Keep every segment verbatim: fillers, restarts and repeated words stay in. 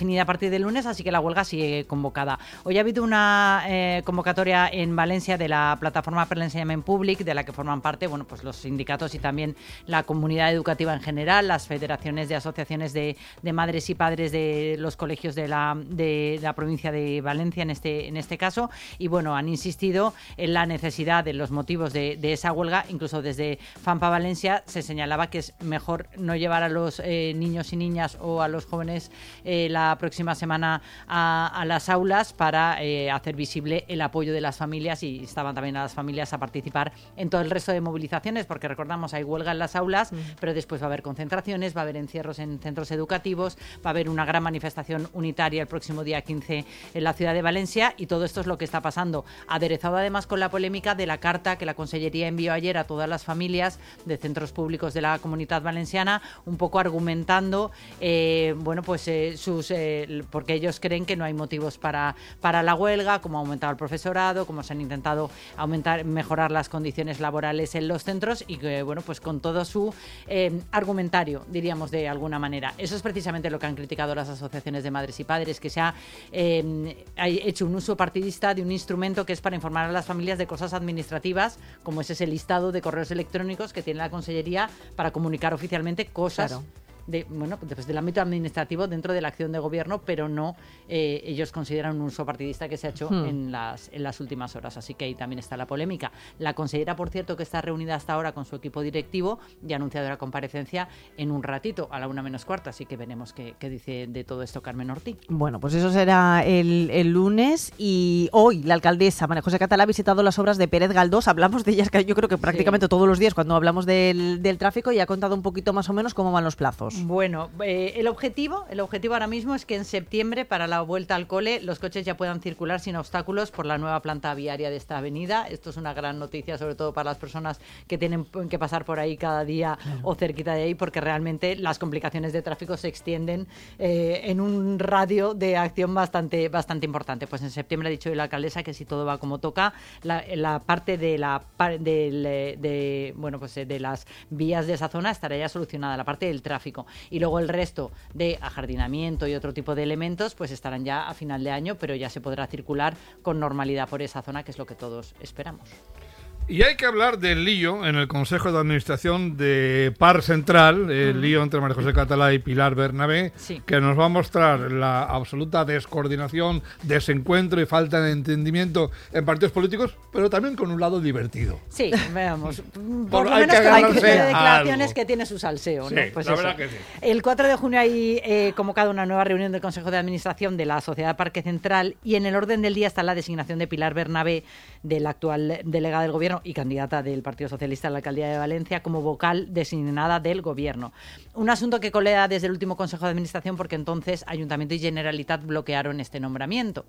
definida a partir del lunes, así que la huelga sigue convocada. Hoy ha habido una eh, convocatoria en Valencia de la plataforma per l'Ensenyament Públic, de la que forman parte, bueno, pues los sindicatos y también la comunidad educativa en general, las federaciones de asociaciones de, de madres y padres de los colegios de la, de, de la provincia de Valencia en este, en este caso, y bueno, han insistido en la necesidad de los motivos de, de esa huelga. Incluso desde FAMPA Valencia se señalaba que es mejor no llevar a los eh, niños y niñas o a los jóvenes eh, la próxima semana a, a las aulas para eh, hacer visible el apoyo de las familias, y estaban también a las familias a participar en todo el resto de movilizaciones, porque recordamos, hay huelga en las aulas, mm. pero después va a haber concentraciones, va a haber encierros en centros educativos, va a haber una gran manifestación unitaria el próximo día quince en la ciudad de Valencia, y todo esto es lo que está pasando, aderezado además con la polémica de la carta que la Consellería envió ayer a todas las familias de centros públicos de la Comunitat Valenciana, un poco argumentando eh, bueno, pues eh, sus eh, porque ellos creen que no hay motivos para, para la huelga, como ha aumentado el profesorado, como se han intentado aumentar, mejorar las condiciones laborales en los centros, y que, bueno, pues con todo su eh, argumentario, diríamos de alguna manera. Eso es precisamente lo que han criticado las asociaciones de madres y padres, que se ha, eh, ha hecho un uso partidista de un instrumento que es para informar a las familias de cosas administrativas, como es ese listado de correos electrónicos que tiene la Consellería para comunicar oficialmente cosas. Claro. De, bueno, pues del ámbito administrativo dentro de la acción de gobierno, pero no eh, ellos consideran un uso partidista que se ha hecho hmm. en, las, en las últimas horas, así que ahí también está la polémica. La consellera, por cierto, que está reunida hasta ahora con su equipo directivo, ya ha anunciado la comparecencia en un ratito, a la una menos cuarto, así que veremos qué, qué dice de todo esto Carmen Ortí. Bueno, pues eso será el, el lunes, y hoy la alcaldesa María José Catalá ha visitado las obras de Pérez Galdós. Hablamos de ellas que yo creo que prácticamente sí. todos los días cuando hablamos del, del tráfico, y ha contado un poquito más o menos cómo van los plazos. Bueno, eh, el objetivo, el objetivo ahora mismo es que en septiembre, para la vuelta al cole, los coches ya puedan circular sin obstáculos por la nueva planta viaria de esta avenida. Esto es una gran noticia, sobre todo para las personas que tienen que pasar por ahí cada día claro. o cerquita de ahí, porque realmente las complicaciones de tráfico se extienden eh, en un radio de acción bastante, bastante importante. Pues en septiembre ha dicho hoy la alcaldesa que si todo va como toca, la, la parte de la de, de, bueno, pues de las vías de esa zona estará ya solucionada, la parte del tráfico. Y luego el resto de ajardinamiento y otro tipo de elementos pues estarán ya a final de año, pero ya se podrá circular con normalidad por esa zona, que es lo que todos esperamos. Y hay que hablar del lío en el Consejo de Administración de Parc Central, el mm. lío entre María José Catalá y Pilar Bernabé, sí. que nos va a mostrar la absoluta descoordinación, desencuentro y falta de entendimiento en partidos políticos, pero también con un lado divertido. Sí, veamos. Por, Por lo menos hay que ver declaraciones algo. Que tiene su salseo, sí, ¿no? Pues la eso. verdad que sí. El cuatro de junio hay eh, convocado una nueva reunión del Consejo de Administración de la Sociedad Parque Central, y en el orden del día está la designación de Pilar Bernabé, de la actual delegada del Gobierno y candidata del Partido Socialista a la alcaldía de Valencia, como vocal designada del Gobierno. Un asunto que colea desde el último Consejo de Administración, porque entonces Ayuntamiento y Generalitat bloquearon este nombramiento.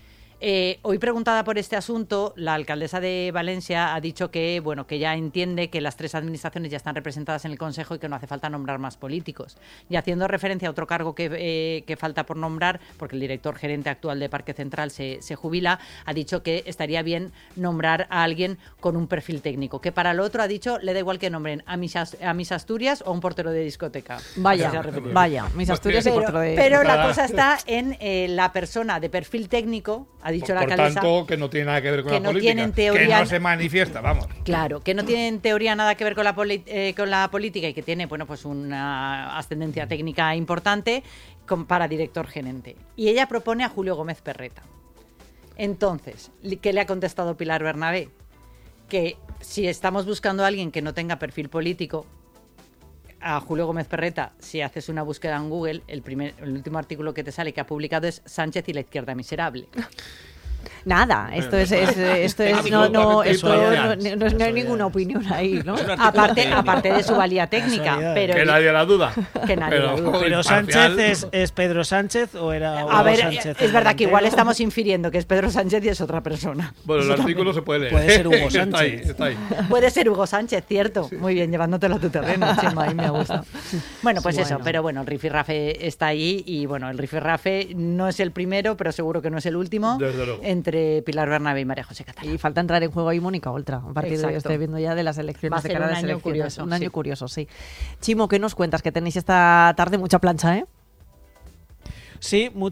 Eh, hoy preguntada por este asunto, la alcaldesa de Valencia ha dicho que, bueno, que ya entiende que las tres administraciones ya están representadas en el Consejo y que no hace falta nombrar más políticos. Y haciendo referencia a otro cargo que, eh, que falta por nombrar, porque el director gerente actual de Parque Central se, se jubila, ha dicho que estaría bien nombrar a alguien con un perfil técnico, que para lo otro ha dicho le da igual que nombren a mis, a mis Asturias o a un portero de discoteca. Vaya, vaya, mis Asturias pero, y portero de Pero la cosa está en eh, la persona de perfil técnico, ha dicho por, la por alcaldesa, tanto, que no tiene nada que ver con que la no política, tienen teoría, que no se manifiesta, vamos. Claro, que no tiene en teoría nada que ver con la, poli- eh, con la política, y que tiene, bueno, pues una ascendencia técnica importante con, para director gerente. Y ella propone a Julio Gómez Perreta. Entonces, ¿qué le ha contestado Pilar Bernabé? Que si estamos buscando a alguien que no tenga perfil político, a Julio Gómez Perreta, si haces una búsqueda en Google, el, primer, el último artículo que te sale que ha publicado es Sánchez y la izquierda miserable. Nada, esto es, es esto es no no esto no, no, no, no hay ninguna opinión ahí, ¿no? Aparte aparte de su valía técnica, pero que nadie la duda. Que nadie pero, la duda. Pero Sánchez es, es Pedro Sánchez o era A ver, Sánchez es verdad que igual estamos infiriendo que es Pedro Sánchez y es otra persona. Bueno, el Eso artículo también. se puede leer. Puede ser Hugo Sánchez. Está ahí, está ahí. Puede ser Hugo Sánchez, cierto. Sí. Muy bien, llevándotelo a tu terreno, Chema, ahí me gusta. Bueno, pues sí, eso, bueno. Pero bueno, el rifirrafe está ahí y bueno, el rifirrafe no es el primero, pero seguro que no es el último. Desde luego. Entre Pilar Bernabé y María José Catalá. Y falta entrar en juego ahí Mónica Oltra, a partir Exacto. de estoy viendo ya de las elecciones. Va a ser de cara un a las año elecciones. curioso. Un año sí. curioso, sí. Chimo, ¿qué nos cuentas? Que tenéis esta tarde mucha plancha, ¿eh? Sí,